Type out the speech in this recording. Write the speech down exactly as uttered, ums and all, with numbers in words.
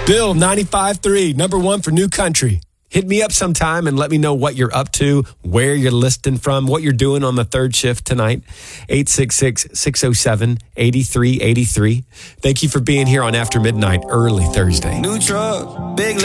Bill, ninety-five three, number one for New Country. Hit me up sometime and let me know what you're up to, where you're listening from, what you're doing on the third shift tonight. eight six six, six oh seven, eight three eight three. Thank you for being here on After Midnight, early Thursday. New truck, big